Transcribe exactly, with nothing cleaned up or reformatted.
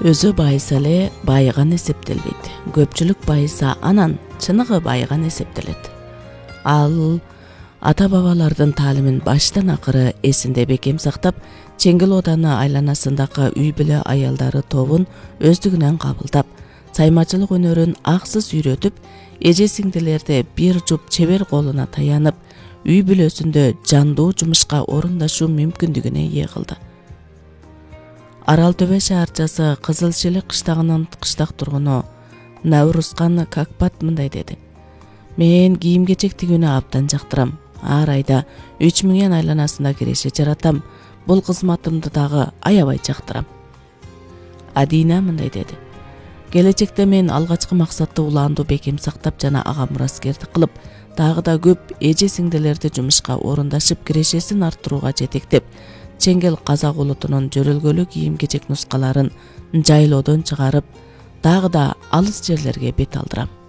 Өзү байыса эле байыган эсептелбейт. Көпчүлүк байыса анан чыныгы байыган эсептелет. Ал ата бабалардын таалимин баштан акыры эсинде бекем сактап, Чеңгел ооданы айланасындагы үй бүлө аялдары тобун өздүгүнөн кабылдап, саймачылык өнөрүн аксыз үйрөтүп, эже сиңдилерди бир жуп чебер колуна таянып, үй бүлөсүндө жандуу жумушка орундашуу мүмкүндүгүнө ээ кылды. Арал Төбө шаарчасы Кызыл Шелек кыштагынын кыштак тургуну Наврузкан Какпат мындай деди: "Мен кийим-кечек тигүүнү абдан жактырам. Ар айда үч миң ен айланасында киреше жаратам. Бул кызматымды дагы аябай жактырам." Адина мындай деди: "Келечекте мен алгачкы максатты улаанду бекем сактап жана ага мураскердик кылып, дагы да көп эже сиңдилерди жумушка орундашып кирешесин арттырууга жетектеп, Чеңгел казак улутунун жөрөлгөлүк кийим-кечек нускаларын жайлоодон чыгарып, дагы да алыс жерлерге бет алдырам."